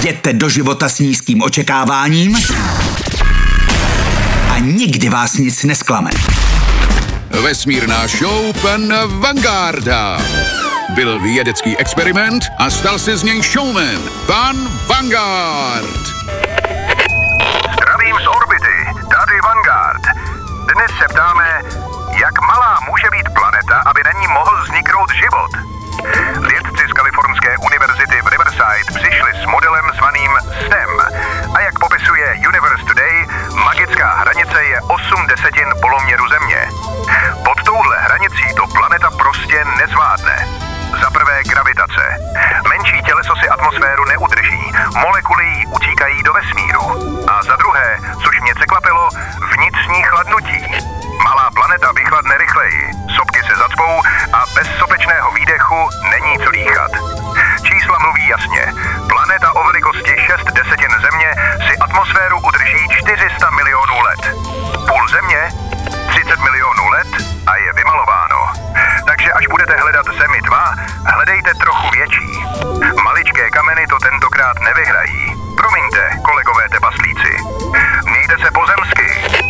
Jděte do života s nízkým očekáváním a nikdy vás nic nesklame. Vesmírná show pana Vangarda. Byl vědecký experiment a stal se z něj showman. Pan Vanguard. Zdravím z orbity, tady Vanguard. Dnes se ptáme, jak malá může být planeta, aby na ní mohl vzniknout život. Vědci z Kalifornské univerzity v Riverside přišli s modelem zvaným STEM. A jak popisuje Universe Today, magická hranice je 8/10 poloměru Země. Pod touhle hranicí to planeta prostě nezvládne. Za prvé gravitace. Menší těleso si atmosféru neudrží, molekuly jí utíkají do vesmíru. A za druhé, což mě překvapilo, vnitřní chladnutí. Malá planeta vychladne rychleji, sopky se zacpou a bez sopečného výdechu není co dýchat. Čísla mluví jasně. Planeta o velikosti 6/10 Země si atmosféru udrží 400 milionů let. Půl Země 30 milionů let a je vymalováno. Takže až budete hledat Zemi 2, hledejte trochu větší. Maličké kameny to tentokrát nevyhrají. Promiňte, kolegové tepaslíci. Mějte se pozemsky.